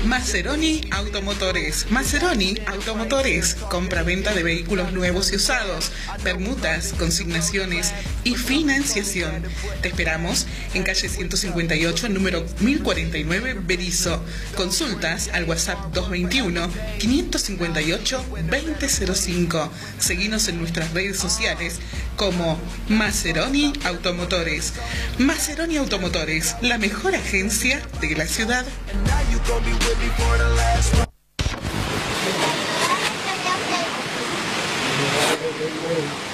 Maseroni Automotores. Maseroni Automotores. Compra-venta de vehículos nuevos y usados, permutas, consignaciones y financiación. Te esperamos en calle 158, número 1049, Berisso. Consultas al WhatsApp 221-558-2005. Seguinos en nuestras redes sociales como Maseroni Automotores. Maseroni Automotores, la mejor agencia de la ciudad.